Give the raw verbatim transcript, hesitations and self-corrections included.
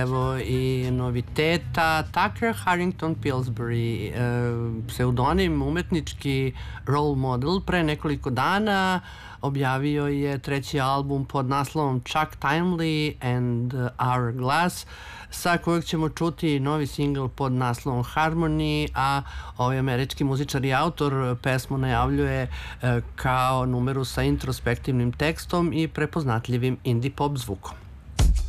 Evo i noviteta. Tucker Harrington Pillsbury, pseudonim umetnički role model, pre nekoliko dana objavio je treći album pod naslovom Chuck Timely and Hourglass, sa kojeg ćemo čuti novi singl pod naslovom Harmony, a ovaj američki muzičar i autor pesmu najavljuje kao numeru sa introspektivnim tekstom i prepoznatljivim indie pop zvukom.